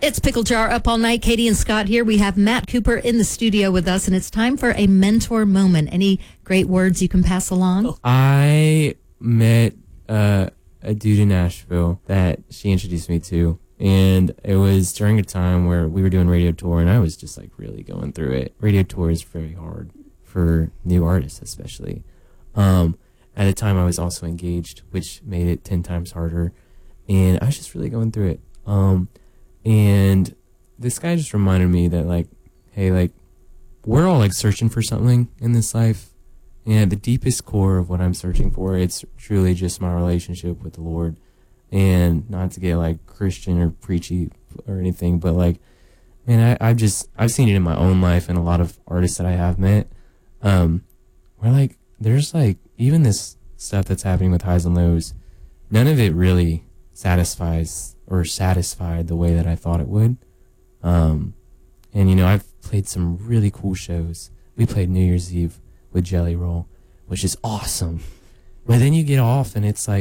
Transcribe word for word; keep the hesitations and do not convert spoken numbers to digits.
It's Pickle Jar Up All Night. Katie and Scott here. We have Matt Cooper in the studio with us, and it's time for a mentor moment. Any great words you can pass along? I met uh, a dude in Nashville that she introduced me to, and it was during a time where we were doing radio tour, and I was just like really going through it. Radio tour is very hard for new artists, especially. Um, at the time, I was also engaged, which made it ten times harder, and I was just really going through it. Um, and this guy just reminded me that, like, hey, like, we're all, like, searching for something in this life. And at the deepest core of what I'm searching for, it's truly just my relationship with the Lord. And not to get, like, Christian or preachy or anything, but, like, man, I, I've just, I've seen it in my own life and a lot of artists that I have met. Um, where, like, there's, like, even this stuff that's happening with highs and lows, none of it really satisfies or satisfied the way that I thought it would. Um, and, you know, I've played some really cool shows. We played New Year's Eve with Jelly Roll, which is awesome. But then you get off and it's like,